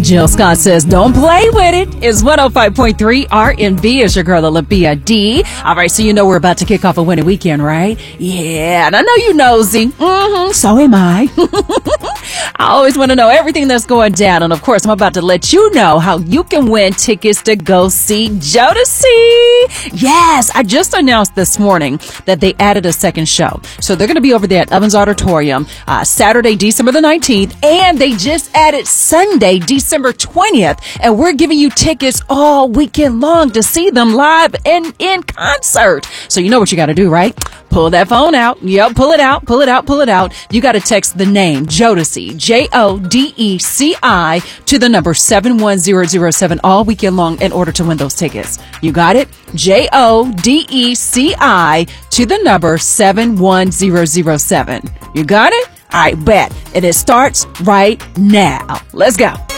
Jill Scott says, don't play with it. It's 105.3 RNB. Is your girl Olivia D. All right, so you know we're about to kick off a winning weekend, right? Yeah, and I know you nosy. So am I. I always want to know everything that's going down. And of course, I'm about to let you know how you can win tickets to go see Jodeci. Yes, I just announced this morning that they added a second show. So they're going to be over there at Evans Auditorium Saturday, December the 19th. And they just added Sunday, December 20th. And we're giving you tickets all weekend long to see them live and in concert. So you know what you got to do, right? Pull that phone out. Yep, pull it out. You got to text the name Jodeci, Jodeci, to the number 71007 all weekend long in order to win those tickets. You got it? Jodeci to the number 71007. You got it? All right, bet. And it starts right now. Let's go.